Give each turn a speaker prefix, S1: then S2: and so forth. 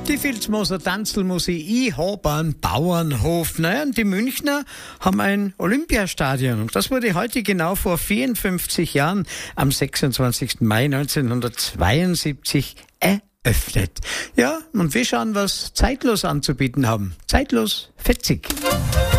S1: Die Vilsmoser Tanzl muss ich habe einen Bauernhof. Naja, und die Münchner haben ein Olympiastadion. Und das wurde heute genau vor 54 Jahren, am 26. Mai 1972, eröffnet. Ja, und wir schauen, was Zeitlos anzubieten haben. Zeitlos fetzig.